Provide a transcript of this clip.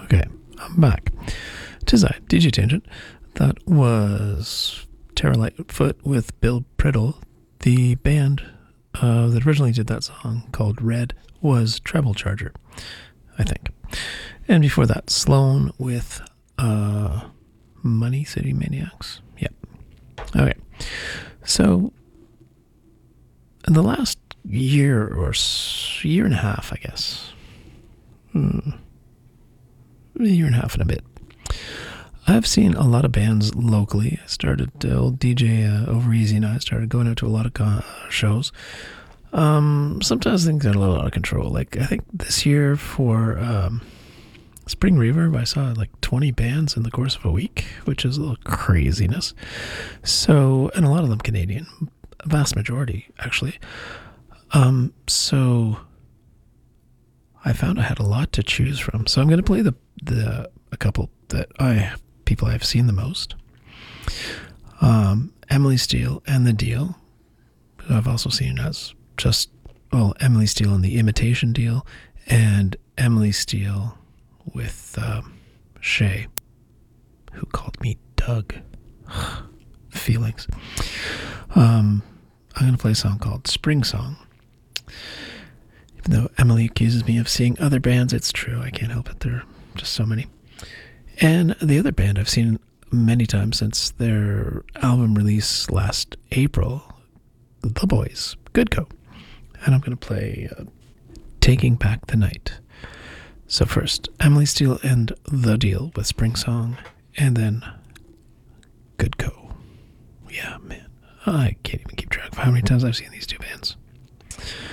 Okay, I'm back. Tis I, DJ Tangent. That was Terra Lightfoot with Bill Priddle. The band that originally did that song called Red was Treble Charger, I think. And before that, Sloan with Money City Maniacs. Yep. Okay. So, in the last year or year and a half, I guess. A year and a half and a bit. I've seen a lot of bands locally. I started, old DJ over Easy and I started going out to a lot of shows. Sometimes things got a little out of control. Like, I think this year for Spring Reverb, I saw like 20 bands in the course of a week, which is a little craziness. So, and a lot of them Canadian, a vast majority, actually. So I found I had a lot to choose from. So I'm going to play a couple that people I've seen the most. Emily Steele and The Deal, who I've also seen as Emily Steele and The Imitation Deal, and Emily Steele with Shay, who called me Doug. Feelings. I'm going to play a song called Spring Song. Even though Emily accuses me of seeing other bands, it's true. I can't help it. There are just so many. And the other band I've seen many times since their album release last April, The Boys, Goodco. And I'm going to play Taking Back the Night. So first, Emily Steele and The Deal with Spring Song, and then Goodco. Yeah, man. I can't even keep track of how many times I've seen these two bands.